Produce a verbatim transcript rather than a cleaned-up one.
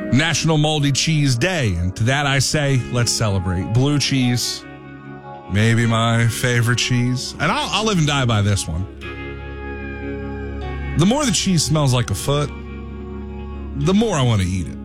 National Moldy Cheese Day. And to that I say, let's celebrate. Blue cheese, maybe my favorite cheese. And I'll, I'll live and die by this one. The more the cheese smells like a foot, the more I want to eat it.